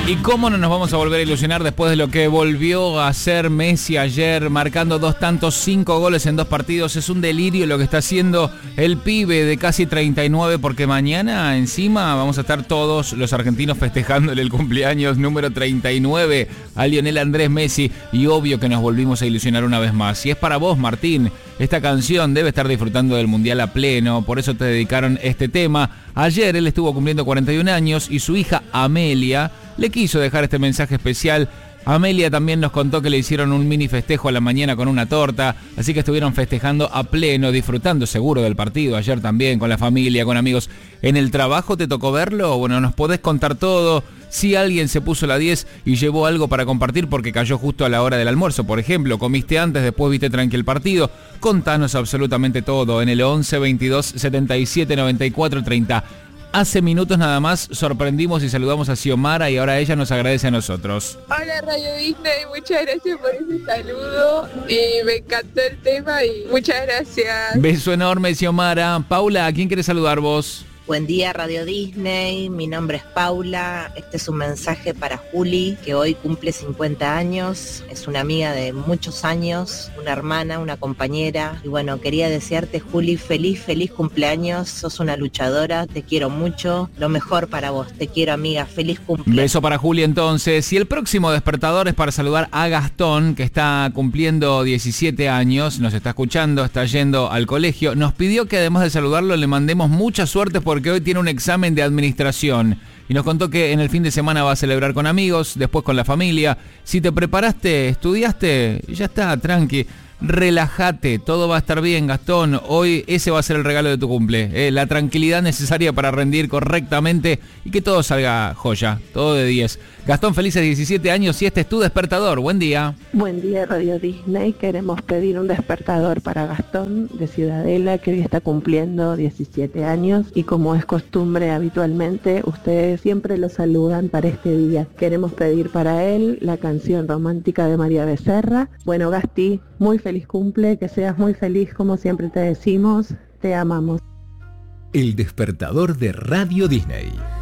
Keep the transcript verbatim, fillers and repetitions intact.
¿Y cómo no nos vamos a volver a ilusionar después de lo que volvió a hacer Messi ayer, marcando dos tantos, cinco goles en dos partidos? Es un delirio lo que está haciendo el pibe de casi treinta y nueve, porque mañana encima vamos a estar todos los argentinos festejándole el cumpleaños número treinta y nueve a Lionel Andrés Messi, y obvio que nos volvimos a ilusionar una vez más. Y es para vos, Martín, esta canción debe estar disfrutando del Mundial a pleno, por eso te dedicaron este tema. Ayer él estuvo cumpliendo cuarenta y un años y su hija Amelia le quiso dejar este mensaje especial. Amelia también nos contó que le hicieron un mini festejo a la mañana con una torta, así que estuvieron festejando a pleno, disfrutando seguro del partido ayer también, con la familia, con amigos. ¿En el trabajo te tocó verlo? Bueno, nos podés contar todo. Si alguien se puso la diez y llevó algo para compartir porque cayó justo a la hora del almuerzo, por ejemplo, comiste antes, después viste tranqui el partido, contanos absolutamente todo en el once, veintidós, setenta y siete, noventa y cuatro, treinta. Hace minutos nada más sorprendimos y saludamos a Xiomara y ahora ella nos agradece a nosotros. Hola Radio Disney, muchas gracias por ese saludo y me encantó el tema y muchas gracias. Beso enorme, Xiomara. Paula, ¿a quién quieres saludar vos? Buen día Radio Disney, mi nombre es Paula, este es un mensaje para Juli, que hoy cumple cincuenta años, es una amiga de muchos años, una hermana, una compañera, y bueno, quería desearte, Juli, feliz, feliz cumpleaños, sos una luchadora, te quiero mucho, lo mejor para vos, te quiero amiga, feliz cumpleaños. Beso para Juli entonces, y el próximo despertador es para saludar a Gastón, que está cumpliendo diecisiete años, nos está escuchando, está yendo al colegio, nos pidió que además de saludarlo le mandemos mucha suerte por porque hoy tiene un examen de administración y nos contó que en el fin de semana va a celebrar con amigos, después con la familia. Si te preparaste, estudiaste, ya está, tranqui, relájate, todo va a estar bien, Gastón. Hoy ese va a ser el regalo de tu cumple, eh, la tranquilidad necesaria para rendir correctamente y que todo salga joya, todo de diez. Gastón, felices diecisiete años y este es tu despertador. Buen día. Buen día Radio Disney, queremos pedir un despertador para Gastón de Ciudadela, que hoy está cumpliendo diecisiete años y como es costumbre habitualmente, ustedes siempre lo saludan para este día. Queremos pedir para él la canción romántica de María Becerra. Bueno, Gasti, muy feliz cumple, que seas muy feliz como siempre te decimos, te amamos. El despertador de Radio Disney.